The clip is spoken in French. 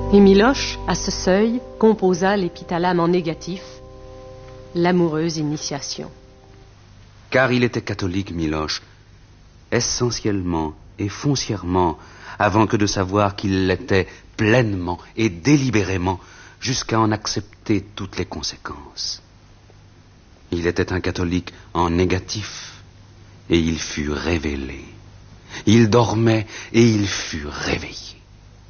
Et Miloche, à ce seuil, composa l'épithalame en négatif, l'amoureuse initiation. Car il était catholique, Miloche, essentiellement et foncièrement, avant que de savoir qu'il l'était pleinement et délibérément, jusqu'à en accepter toutes les conséquences. Il était un catholique en négatif, et il fut révélé. Il dormait, et il fut réveillé.